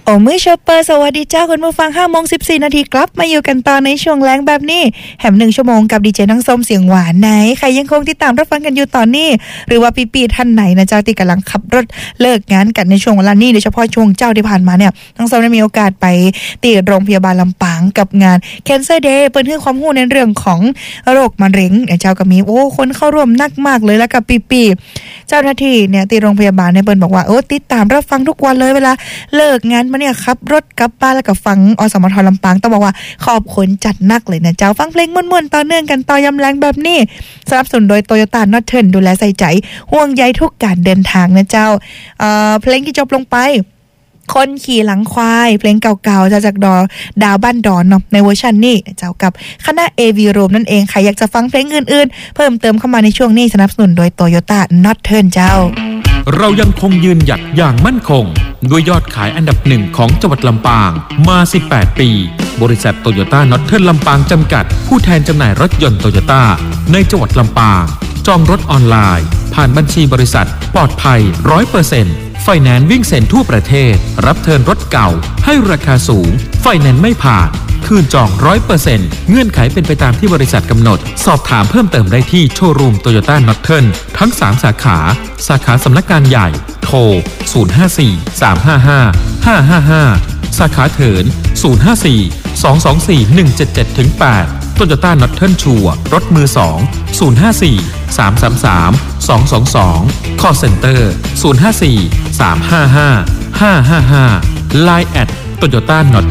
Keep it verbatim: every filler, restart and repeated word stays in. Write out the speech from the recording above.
โอ้มือชอปเปอร์สวัสดีจ้าคุณผู้ฟังห้าโมงสิบสี่นาทีกลับมาอยู่กันตอนในช่วงแรงแบบนี้แหมหนึ่งชั่วโมงกับดีเจน้องส้มเสียงหวานไหนใครยังคงติดตามรับฟังกันอยู่ตอนนี้หรือว่าปีๆท่านไหนนะเจ้าที่กำลังขับรถเลิกงานกันในช่วงเวลานี้โดยเฉพาะช่วงเจ้าที่ผ่านมาเนี่ยน้องส้มได้มีโอกาสไปตีโรงพยาบาลลำปางกับงาน Cancer Day เปิดให้ความรู้ในเรื่องของโรคมะเร็งเจ้าก็มีโอ้คนเข้าร่วมนักมากเลยแล้วกับปีๆเจ้าหน้าที่เนี่ยตีโรงพยาบาลเนี่ยเปิ้นบอกว่าโอ้ติดตามรับฟังทุกวันเลยเวลาเลิกงานมาเนี่ยขับรถกลับบ้านแล้วก็ฟังอสมทลำปางต้องบอกว่าขอบคุณจัดนักเลยนะเจ้าฟังเพลงม่วนๆต่อเนื่องกันต่อยำแรงแบบนี้สนับสนุนโดย Toyota Norton ดูแลใส่ใจห่วงใยทุกการเดินทางนะเจ้าเอ่อเพลงที่จบลงไปคนขี่หลังควายเพลงเก่าๆจากดอดาวบ้านดอนเนาะในเวอร์ชันนี้เจ้ากับคณะ เอ วี Room นั่นเองใครอยากจะฟังเพลงอื่นๆเพิ่มเติมเข้ามาในช่วงนี้สนับสนุนโดย Toyota Norton เจ้าเรายังคงยืนหยัดอย่างมั่นคงด้วยยอดขายอันดับหนึ่งของจังหวัดลำปางมาสิบแปดปีบริษัทโตโยต้านอตเทิร์นลำปางจำกัดผู้แทนจำหน่ายรถยนต์โตโยต้าในจังหวัดลำปางจองรถออนไลน์ผ่านบัญชีบริษัทปลอดภัย ร้อยเปอร์เซ็นต์ ไฟแนนซ์วิ่งเซ็นทั่วประเทศรับเทิร์นรถเก่าให้ราคาสูงไฟแนนซ์ไม่ผ่านคืนจอง ร้อยเปอร์เซ็นต์ เงื่อนไขเป็นไปตามที่บริษัทกำหนดสอบถามเพิ่มเติมได้ที่โชว์รูมโตโยต้านอตเทิร์นทั้งสามสาขาสาขาสำนักงานใหญ่โทรศูนย์ ห้า สี่ สาม ห้า ห้า ห้า ห้า ห้าสาขาเถินศูนย์ ห้า สี่ สอง สอง สี่ หนึ่ง เจ็ด เจ็ด แปด โตโยต้านอตเทิร์นชัวร์รถมือสองศูนย์ ห้า สี่ สาม สาม สาม สอง สอง สอง Call Center ศูนย์ ห้า สี่ สาม ห้า ห้า ห้า ห้า ห้า ไลน์ แอท โตโยต้านอต